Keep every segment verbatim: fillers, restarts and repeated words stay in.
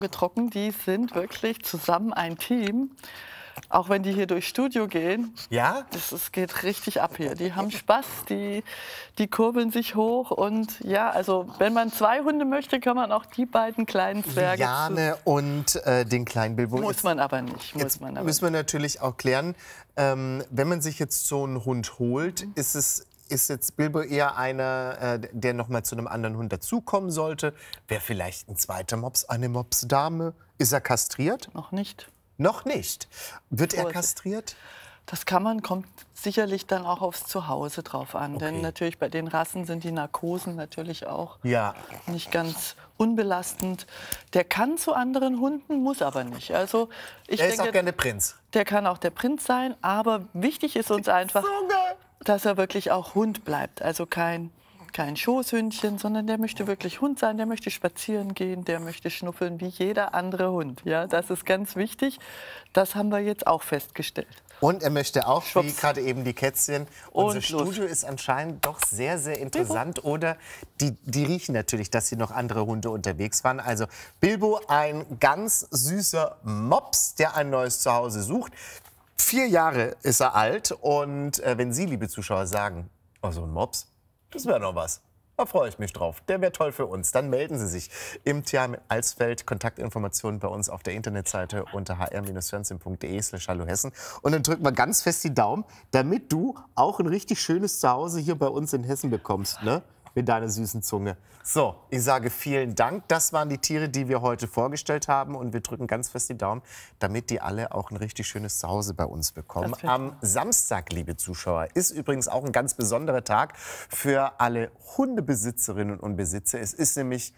Trocken, die sind wirklich zusammen ein Team. Auch wenn die hier durchs Studio gehen, ja? das, es geht richtig ab hier. Die haben Spaß, die, die kurbeln sich hoch. Und ja, also wenn man zwei Hunde möchte, kann man auch die beiden kleinen Zwerge... Liane und äh, den kleinen Bilbo. Muss jetzt, man aber nicht. Muss jetzt man aber müssen wir natürlich auch klären, ähm, wenn man sich jetzt so einen Hund holt, mhm. ist es... Ist jetzt Bilbo eher einer, äh, der noch mal zu einem anderen Hund dazukommen sollte? Wäre vielleicht ein zweiter Mops, eine Mopsdame? Ist er kastriert? Noch nicht. Noch nicht. Wird Vorsicht. er kastriert? Das kann man, kommt sicherlich dann auch aufs Zuhause drauf an. Okay. Denn natürlich bei den Rassen sind die Narkosen natürlich auch ja. nicht ganz unbelastend. Der kann zu anderen Hunden, muss aber nicht. Also ich er denke, ist auch gerne Prinz. Der kann auch der Prinz sein, aber wichtig ist uns einfach, dass er wirklich auch Hund bleibt. Also kein, kein Schoßhündchen, sondern der möchte wirklich Hund sein, der möchte spazieren gehen, der möchte schnuffeln wie jeder andere Hund. Ja, das ist ganz wichtig. Das haben wir jetzt auch festgestellt. Und er möchte auch, Schubs. wie gerade eben die Kätzchen, Und unser los. Studio ist anscheinend doch sehr, sehr interessant. Bilbo. Oder die, die riechen natürlich, dass hier noch andere Hunde unterwegs waren. Also Bilbo, ein ganz süßer Mops, der ein neues Zuhause sucht. Vier Jahre ist er alt und äh, wenn Sie, liebe Zuschauer, sagen, oh, so ein Mops, das wäre noch was. Da freue ich mich drauf. Der wäre toll für uns. Dann melden Sie sich im Tierheim Alsfeld. Kontaktinformationen bei uns auf der Internetseite unter h r fernsehen punkt de slash hallo Hessen. Und dann drücken wir ganz fest die Daumen, damit du auch ein richtig schönes Zuhause hier bei uns in Hessen bekommst, ne? Mit deiner süßen Zunge. So, ich sage vielen Dank. Das waren die Tiere, die wir heute vorgestellt haben. Und wir drücken ganz fest die Daumen, damit die alle auch ein richtig schönes Zuhause bei uns bekommen. Am Samstag, liebe Zuschauer, ist übrigens auch ein ganz besonderer Tag für alle Hundebesitzerinnen und Besitzer. Es ist nämlich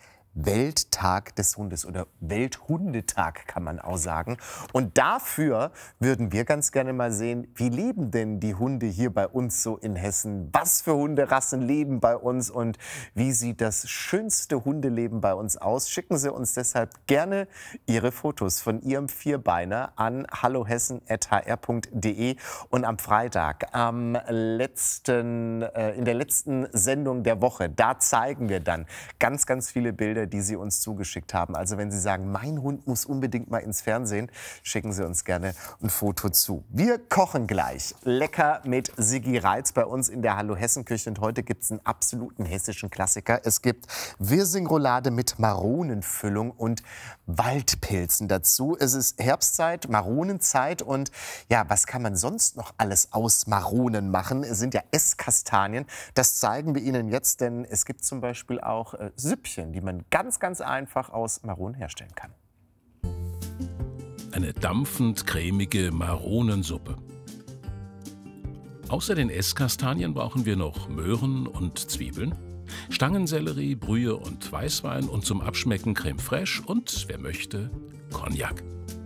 Welttag des Hundes oder Welthundetag, kann man auch sagen. Und dafür würden wir ganz gerne mal sehen, wie leben denn die Hunde hier bei uns so in Hessen? Was für Hunderassen leben bei uns und wie sieht das schönste Hundeleben bei uns aus? Schicken Sie uns deshalb gerne Ihre Fotos von Ihrem Vierbeiner an hallohessen at h r punkt de. Und am Freitag, am letzten, äh, in der letzten Sendung der Woche, da zeigen wir dann ganz, ganz viele Bilder, die Sie uns zugeschickt haben. Also wenn Sie sagen, mein Hund muss unbedingt mal ins Fernsehen, schicken Sie uns gerne ein Foto zu. Wir kochen gleich lecker mit Sigi Reitz bei uns in der Hallo Hessen Küche. Und heute gibt es einen absoluten hessischen Klassiker. Es gibt Wirsingroulade mit Maronenfüllung und Waldpilzen dazu. Es ist Herbstzeit, Maronenzeit und ja, was kann man sonst noch alles aus Maronen machen? Es sind ja Esskastanien. Das zeigen wir Ihnen jetzt, denn es gibt zum Beispiel auch äh, Süppchen, die man ganz, ganz einfach aus Maronen herstellen kann. Eine dampfend cremige Maronensuppe. Außer den Esskastanien brauchen wir noch Möhren und Zwiebeln, Stangensellerie, Brühe und Weißwein und zum Abschmecken Creme fraiche und, wer möchte, Cognac.